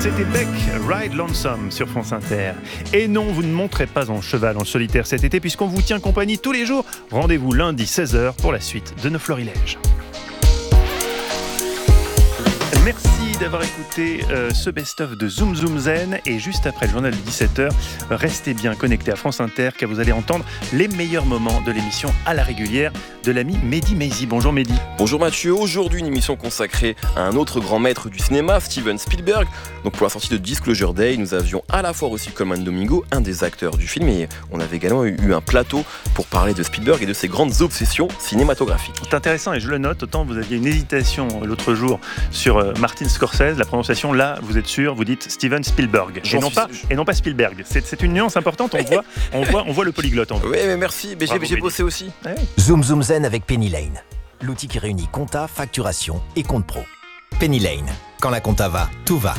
C'était Beck, Ride Lonesome sur France Inter. Et non, vous ne monterez pas en cheval en solitaire cet été puisqu'on vous tient compagnie tous les jours. Rendez-vous lundi 16h pour la suite de nos florilèges. Merci d'avoir écouté ce best-of de Zoom Zoom Zen. Et juste après le journal de 17h, restez bien connectés à France Inter car vous allez entendre les meilleurs moments de l'émission à la régulière de l'ami Mehdi Maizi. Bonjour Mehdi. Bonjour Mathieu, aujourd'hui une émission consacrée à un autre grand maître du cinéma, Steven Spielberg. Donc pour la sortie de Disclosure Day, nous avions à la fois reçu Colman Domingo, un des acteurs du film, et on avait également eu un plateau pour parler de Spielberg et de ses grandes obsessions cinématographiques. C'est intéressant et je le note, autant vous aviez une hésitation l'autre jour sur Martin Scorsese, la prononciation là, vous êtes sûr, vous dites Steven Spielberg et non pas Spielberg. C'est une nuance importante, on voit le polyglotte en vous. Oui, mais merci, mais j'ai bossé aussi. Ah oui. Zoom Zoom Zen avec Penny Lane, l'outil qui réunit compta, facturation et compte pro. Penny Lane, quand la compta va, tout va.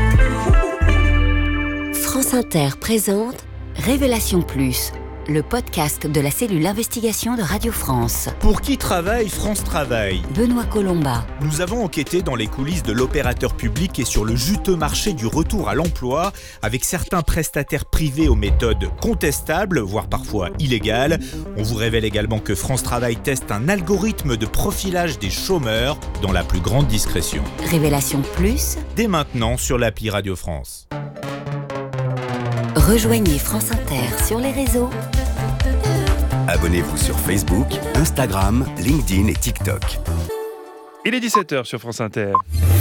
France Inter présente Révélation Plus, le podcast de la cellule investigation de Radio France. Pour qui travaille France Travail ? Benoît Colomba. Nous avons enquêté dans les coulisses de l'opérateur public et sur le juteux marché du retour à l'emploi, avec certains prestataires privés aux méthodes contestables, voire parfois illégales. On vous révèle également que France Travail teste un algorithme de profilage des chômeurs dans la plus grande discrétion. Révélation Plus, Dès maintenant sur l'appli Radio France. rejoignez France Inter sur les réseaux. Abonnez-vous sur Facebook, Instagram, LinkedIn et TikTok. Il est 17h sur France Inter.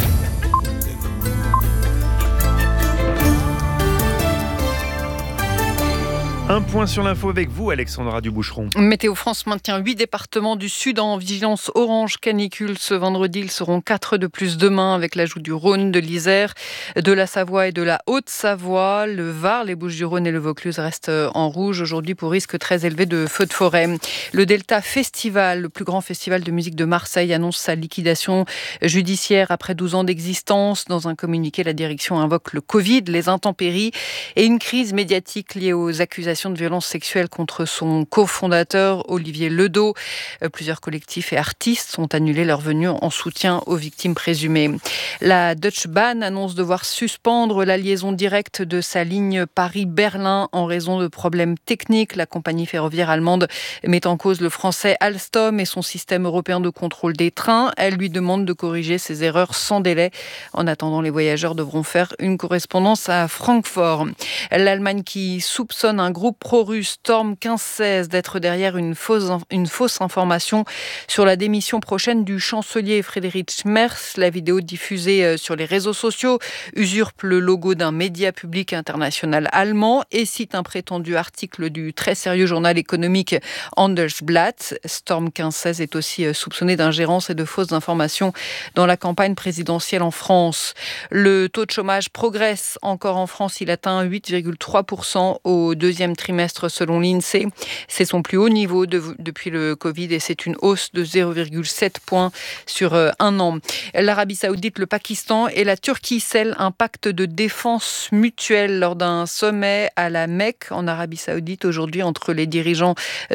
Un point sur l'info avec vous, Alexandra Duboucheron. Météo France maintient 8 départements du Sud en vigilance orange canicule. Ce vendredi, ils seront 4 de plus demain avec l'ajout du Rhône, de l'Isère, de la Savoie et de la Haute-Savoie. Le Var, les Bouches-du-Rhône et le Vaucluse restent en rouge aujourd'hui pour risque très élevé de feux de forêt. Le Delta Festival, le plus grand festival de musique de Marseille, annonce sa liquidation judiciaire après 12 ans d'existence. Dans un communiqué, la direction invoque le Covid, les intempéries et une crise médiatique liée aux accusations de violences sexuelles contre son cofondateur Olivier Ledo. Plusieurs collectifs et artistes ont annulé leur venue en soutien aux victimes présumées. La Deutsche Bahn annonce devoir suspendre la liaison directe de sa ligne Paris-Berlin en raison de problèmes techniques. La compagnie ferroviaire allemande met en cause le français Alstom et son système européen de contrôle des trains. Elle lui demande de corriger ses erreurs sans délai. En attendant, les voyageurs devront faire une correspondance à Francfort. L'Allemagne qui soupçonne un groupe pro-russe Storm 1516 d'être derrière une fausse information sur la démission prochaine du chancelier Friedrich Merz. La vidéo diffusée sur les réseaux sociaux usurpe le logo d'un média public international allemand et cite un prétendu article du très sérieux journal économique Handelsblatt. Storm 1516 est aussi soupçonné d'ingérence et de fausses informations dans la campagne présidentielle en France. Le taux de chômage progresse encore en France. Il atteint 8,3% au deuxième trimestre selon l'INSEE. C'est son plus haut niveau depuis le Covid et c'est une hausse de 0,7 points sur un an. L'Arabie Saoudite, le Pakistan et la Turquie scellent un pacte de défense mutuelle lors d'un sommet à la Mecque en Arabie Saoudite aujourd'hui entre les dirigeants